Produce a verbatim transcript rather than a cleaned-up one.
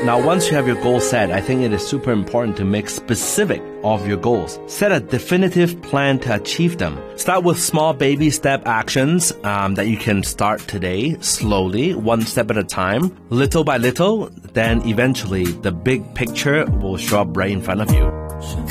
Now, once you have your goal set, I think it is super important to make specific of your goals. Set a definitive plan to achieve them. Start with small baby step actions um, that you can start today, slowly, one step at a time, little by little. Then eventually, the big picture will show up right in front of you.